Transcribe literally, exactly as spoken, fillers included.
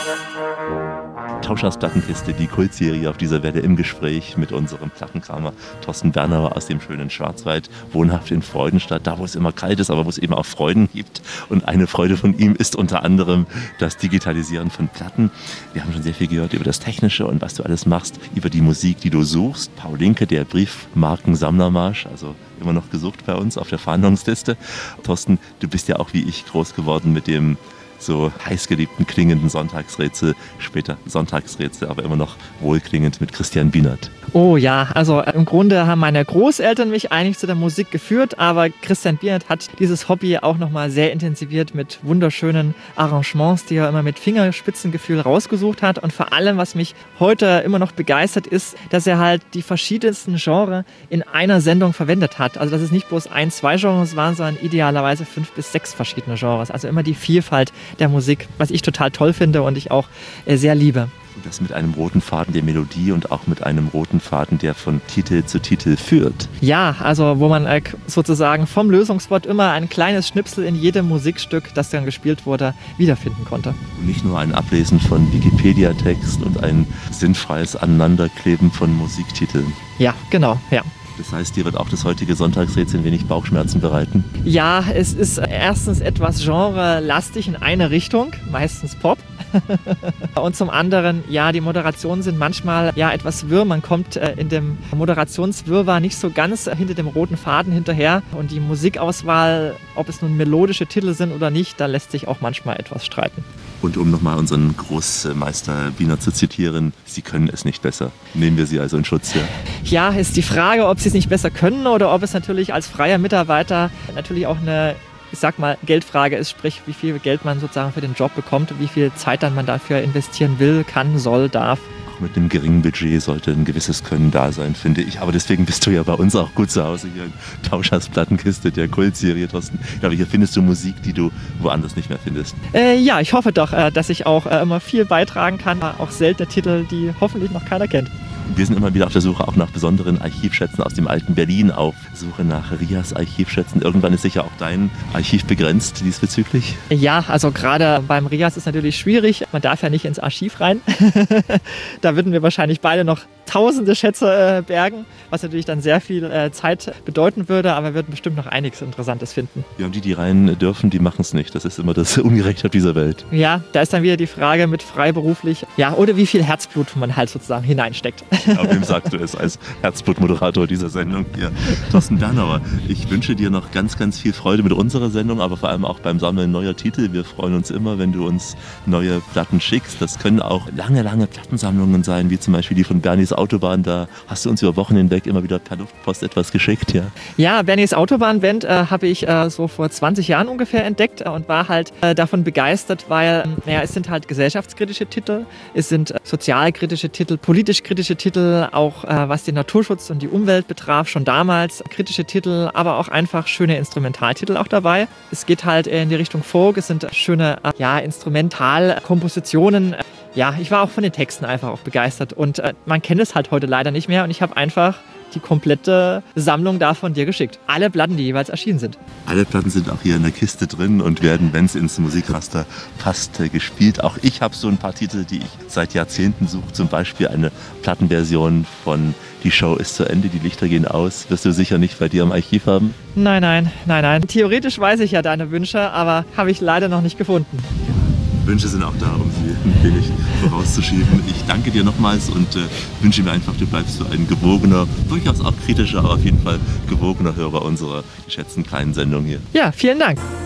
Tauschers Plattenkiste, die Kultserie auf dieser Welle im Gespräch mit unserem Plattenkramer Thorsten Bernauer aus dem schönen Schwarzwald, wohnhaft in Freudenstadt, da wo es immer kalt ist, aber wo es eben auch Freuden gibt. Und eine Freude von ihm ist unter anderem das Digitalisieren von Platten. Wir haben schon sehr viel gehört über das Technische und was du alles machst, über die Musik, die du suchst. Paul Linke, der Briefmarken-Sammlermarsch, also immer noch gesucht bei uns auf der Fahndungsliste. Thorsten, du bist ja auch wie ich groß geworden mit dem so heißgeliebten klingenden Sonntagsrätsel, später Sonntagsrätsel, aber immer noch wohlklingend mit Christian Bienert. Oh ja, also im Grunde haben meine Großeltern mich eigentlich zu der Musik geführt, aber Christian Bienert hat dieses Hobby auch nochmal sehr intensiviert mit wunderschönen Arrangements, die er immer mit Fingerspitzengefühl rausgesucht hat. Und vor allem, was mich heute immer noch begeistert, ist, dass er halt die verschiedensten Genres in einer Sendung verwendet hat. Also dass es nicht bloß ein, zwei Genres waren, sondern idealerweise fünf bis sechs verschiedene Genres. Also immer die Vielfalt der Musik, was ich total toll finde und ich auch äh, sehr liebe. Und das mit einem roten Faden der Melodie und auch mit einem roten Faden, der von Titel zu Titel führt. Ja, also wo man äh, sozusagen vom Lösungswort immer ein kleines Schnipsel in jedem Musikstück, das dann gespielt wurde, wiederfinden konnte. Und nicht nur ein Ablesen von Wikipedia-Text und ein sinnfreies Aneinanderkleben von Musiktiteln. Ja, genau, ja. Das heißt, dir wird auch das heutige Sonntagsrätsel ein wenig Bauchschmerzen bereiten? Ja, es ist erstens etwas genrelastig in eine Richtung, meistens Pop. Und zum anderen, ja, die Moderationen sind manchmal ja etwas wirr. Man kommt äh, in dem Moderationswirrwarr nicht so ganz hinter dem roten Faden hinterher. Und die Musikauswahl, ob es nun melodische Titel sind oder nicht, da lässt sich auch manchmal etwas streiten. Und um nochmal unseren Großmeister Biener zu zitieren, Sie können es nicht besser. Nehmen wir Sie also in Schutz, ja? Ja, ist die Frage, ob Sie es nicht besser können oder ob es natürlich als freier Mitarbeiter natürlich auch eine, ich sag mal, Geldfrage ist, sprich, wie viel Geld man sozusagen für den Job bekommt und wie viel Zeit dann man dafür investieren will, kann, soll, darf. Mit einem geringen Budget sollte ein gewisses Können da sein, finde ich. Aber deswegen bist du ja bei uns auch gut zu Hause hier in Tauschers Plattenkiste, der Kultserie, Thorsten. Ich glaube, hier findest du Musik, die du woanders nicht mehr findest. Äh, ja, ich hoffe doch, äh, dass ich auch äh, immer viel beitragen kann. Auch seltene Titel, die hoffentlich noch keiner kennt. Wir sind immer wieder auf der Suche auch nach besonderen Archivschätzen aus dem alten Berlin, auf Suche nach Rias Archivschätzen. Irgendwann ist sicher auch dein Archiv begrenzt diesbezüglich? Ja, also gerade beim Rias ist natürlich schwierig. Man darf ja nicht ins Archiv rein. Da würden wir wahrscheinlich beide noch tausende Schätze äh, bergen, was natürlich dann sehr viel äh, Zeit bedeuten würde, aber wir würden bestimmt noch einiges Interessantes finden. Ja, und die, die rein dürfen, die machen es nicht. Das ist immer das Ungerechte auf dieser Welt. Ja, da ist dann wieder die Frage mit freiberuflich, ja, oder wie viel Herzblut man halt sozusagen hineinsteckt. Auf wem sagst du es als Herzblutmoderator dieser Sendung hier? Thorsten Bernauer, ich wünsche dir noch ganz, ganz viel Freude mit unserer Sendung, aber vor allem auch beim Sammeln neuer Titel. Wir freuen uns immer, wenn du uns neue Platten schickst. Das können auch lange, lange Plattensammlungen sein, wie zum Beispiel die von Bernies Autobahn. Da hast du uns über Wochen hinweg immer wieder per Luftpost etwas geschickt, ja? Ja, Bernies Autobahn-Band äh, habe ich äh, so vor zwanzig Jahren ungefähr entdeckt äh, und war halt äh, davon begeistert, weil, naja, es sind halt gesellschaftskritische Titel, es sind äh, sozialkritische Titel, politisch kritische Titel, auch äh, was den Naturschutz und die Umwelt betraf, schon damals kritische Titel, aber auch einfach schöne Instrumentaltitel auch dabei. Es geht halt in die Richtung Folk, es sind schöne äh, ja, Instrumentalkompositionen. Ja, ich war auch von den Texten einfach auch begeistert und äh, man kennt es halt heute leider nicht mehr und ich habe einfach die komplette Sammlung davon dir geschickt. Alle Platten, die jeweils erschienen sind. Alle Platten sind auch hier in der Kiste drin und werden, wenn es ins Musikraster passt, gespielt. Auch ich habe so ein paar Titel, die ich seit Jahrzehnten suche. Zum Beispiel eine Plattenversion von Die Show ist zu Ende, die Lichter gehen aus. Wirst du sicher nicht bei dir im Archiv haben? Nein, nein, nein, nein. Theoretisch weiß ich ja deine Wünsche, aber habe ich leider noch nicht gefunden. Wünsche sind auch da, um sie ein wenig vorauszuschieben. Ich danke dir nochmals und äh, wünsche mir einfach, du bleibst so ein gewogener, durchaus auch kritischer, aber auf jeden Fall gewogener Hörer unserer geschätzten kleinen Sendung hier. Ja, vielen Dank.